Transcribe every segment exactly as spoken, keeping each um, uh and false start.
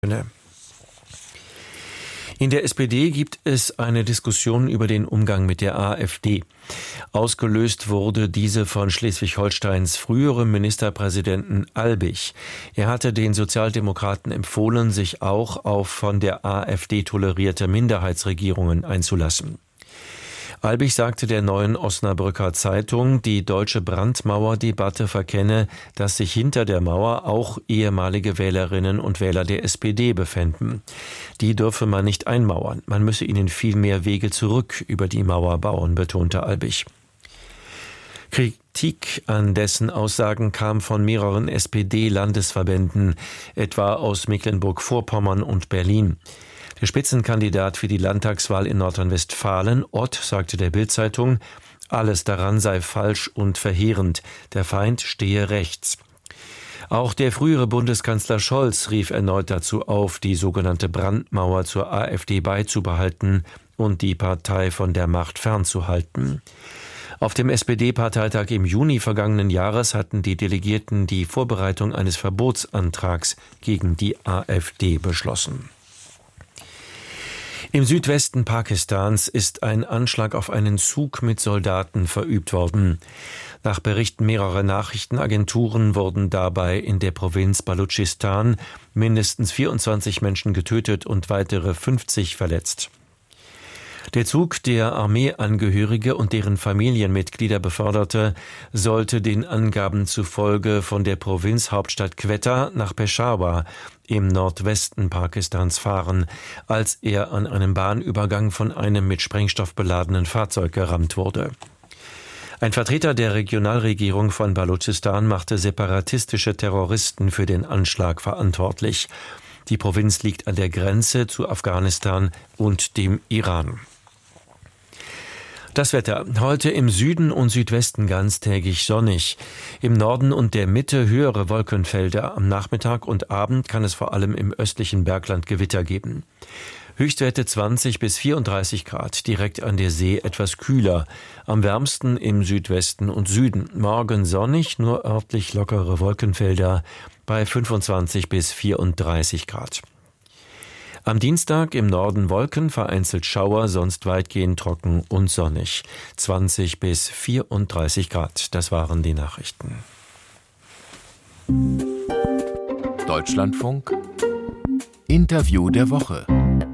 In der S P D gibt es eine Diskussion über den Umgang mit der AfD. Ausgelöst wurde diese von Schleswig-Holsteins früherem Ministerpräsidenten Albig. Er hatte den Sozialdemokraten empfohlen, sich auch auf von der AfD tolerierte Minderheitsregierungen einzulassen. Albig sagte der Neuen Osnabrücker Zeitung, die deutsche Brandmauerdebatte verkenne, dass sich hinter der Mauer auch ehemalige Wählerinnen und Wähler der S P D befänden. Die dürfe man nicht einmauern, man müsse ihnen viel mehr Wege zurück über die Mauer bauen, betonte Albig. Kritik an dessen Aussagen kam von mehreren S P D-Landesverbänden, etwa aus Mecklenburg-Vorpommern und Berlin. Der Spitzenkandidat für die Landtagswahl in Nordrhein-Westfalen, Ott, sagte der Bild-Zeitung, alles daran sei falsch und verheerend, der Feind stehe rechts. Auch der frühere Bundeskanzler Scholz rief erneut dazu auf, die sogenannte Brandmauer zur AfD beizubehalten und die Partei von der Macht fernzuhalten. Auf dem S P D-Parteitag im Juni vergangenen Jahres hatten die Delegierten die Vorbereitung eines Verbotsantrags gegen die AfD beschlossen. Im Südwesten Pakistans ist ein Anschlag auf einen Zug mit Soldaten verübt worden. Nach Berichten mehrerer Nachrichtenagenturen wurden dabei in der Provinz Baluchistan mindestens vierundzwanzig Menschen getötet und weitere fünfzig verletzt. Der Zug, der Armeeangehörige und deren Familienmitglieder beförderte, sollte den Angaben zufolge von der Provinzhauptstadt Quetta nach Peshawar im Nordwesten Pakistans fahren, als er an einem Bahnübergang von einem mit Sprengstoff beladenen Fahrzeug gerammt wurde. Ein Vertreter der Regionalregierung von Baluchistan machte separatistische Terroristen für den Anschlag verantwortlich. Die Provinz liegt an der Grenze zu Afghanistan und dem Iran. Das Wetter. Heute im Süden und Südwesten ganztägig sonnig. Im Norden und der Mitte höhere Wolkenfelder. Am Nachmittag und Abend kann es vor allem im östlichen Bergland Gewitter geben. Höchstwerte zwanzig bis vierunddreißig Grad, direkt an der See etwas kühler. Am wärmsten im Südwesten und Süden. Morgen sonnig, nur örtlich lockere Wolkenfelder bei fünfundzwanzig bis vierunddreißig Grad. Am Dienstag im Norden Wolken, vereinzelt Schauer, sonst weitgehend trocken und sonnig. zwanzig bis vierunddreißig Grad, das waren die Nachrichten. Deutschlandfunk Interview der Woche.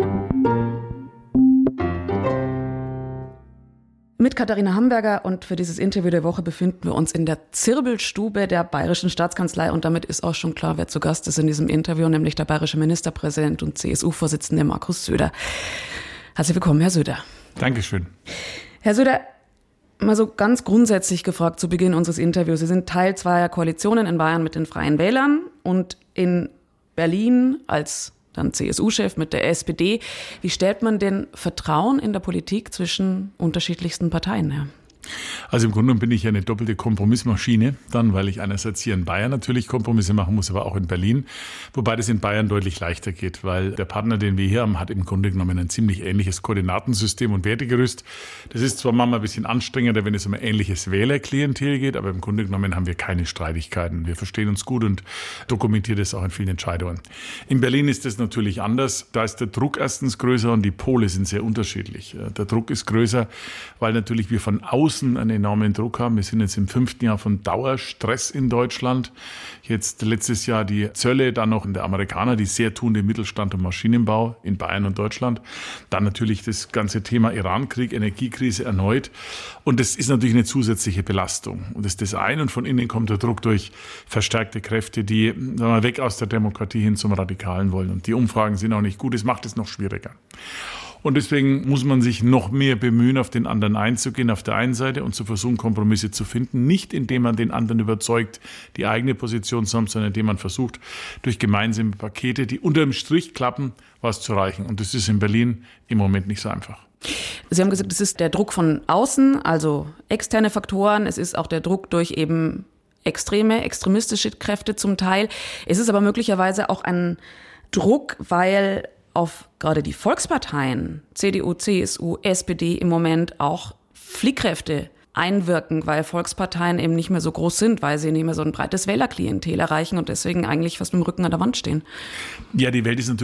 Mit Katharina Hamburger und für dieses Interview der Woche befinden wir uns in der Zirbelstube der Bayerischen Staatskanzlei und damit ist auch schon klar, wer zu Gast ist in diesem Interview, nämlich der bayerische Ministerpräsident und C S U-Vorsitzende Markus Söder. Herzlich willkommen, Herr Söder. Dankeschön. Herr Söder, mal so ganz grundsätzlich gefragt zu Beginn unseres Interviews. Sie sind Teil zweier Koalitionen in Bayern mit den Freien Wählern und in Berlin als dann C S U-Chef mit der S P D. Wie stellt man denn Vertrauen in der Politik zwischen unterschiedlichsten Parteien her? Also im Grunde bin ich ja eine doppelte Kompromissmaschine, dann, weil ich einerseits hier in Bayern natürlich Kompromisse machen muss, aber auch in Berlin, wobei das in Bayern deutlich leichter geht, weil der Partner, den wir hier haben, hat im Grunde genommen ein ziemlich ähnliches Koordinatensystem und Wertegerüst. Das ist zwar manchmal ein bisschen anstrengender, wenn es um ein ähnliches Wählerklientel geht, aber im Grunde genommen haben wir keine Streitigkeiten. Wir verstehen uns gut und dokumentieren das auch in vielen Entscheidungen. In Berlin ist das natürlich anders. Da ist der Druck erstens größer und die Pole sind sehr unterschiedlich. Der Druck ist größer, weil natürlich wir von außen einen enormen Druck haben. Wir sind jetzt im fünften Jahr von Dauerstress in Deutschland. Jetzt letztes Jahr die Zölle, dann noch der Amerikaner, die sehr tun den Mittelstand und Maschinenbau in Bayern und Deutschland. Dann natürlich das ganze Thema Irankrieg, Energiekrise erneut. Und das ist natürlich eine zusätzliche Belastung. Und das ist das eine. Und von innen kommt der Druck durch verstärkte Kräfte, die sagen wir, weg aus der Demokratie hin zum Radikalen wollen. Und die Umfragen sind auch nicht gut. Das macht es noch schwieriger. Und deswegen muss man sich noch mehr bemühen, auf den anderen einzugehen, auf der einen Seite und zu versuchen, Kompromisse zu finden. Nicht indem man den anderen überzeugt, die eigene Position zu haben, sondern indem man versucht, durch gemeinsame Pakete, die unterm Strich klappen, was zu erreichen. Und das ist in Berlin im Moment nicht so einfach. Sie haben gesagt, es ist der Druck von außen, also externe Faktoren. Es ist auch der Druck durch eben extreme, extremistische Kräfte zum Teil. Es ist aber möglicherweise auch ein Druck, weil auf gerade die Volksparteien, C D U, C S U, S P D im Moment auch Fliehkräfte einwirken, weil Volksparteien eben nicht mehr so groß sind, weil sie nicht mehr so ein breites Wählerklientel erreichen und deswegen eigentlich fast mit dem Rücken an der Wand stehen. Ja, die Welt ist natürlich